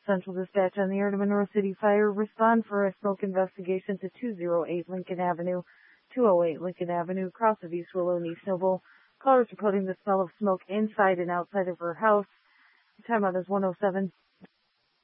Central Dispatch on the air to Monroe City Fire. Respond for a smoke investigation to 208 Lincoln Avenue, 208 Lincoln Avenue, across of East Willow and East Noble. Callers reporting the smell of smoke inside and outside of her house. The timeout is 107.